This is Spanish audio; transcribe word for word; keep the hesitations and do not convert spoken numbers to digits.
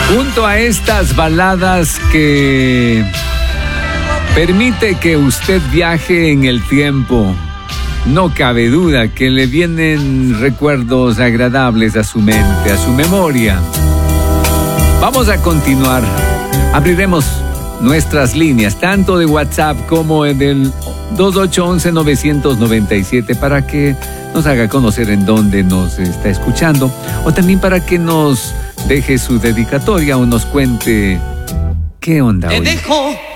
Junto a estas baladas que permite que usted viaje en el tiempo, no cabe duda que le vienen recuerdos agradables a su mente, a su memoria. Vamos a continuar. Abriremos nuestras líneas, tanto de WhatsApp como en el dos ocho uno uno nueve nueve siete, para que nos haga conocer en dónde nos está escuchando, o también para que nos deje su dedicatoria o nos cuente qué onda Te hoy. dejo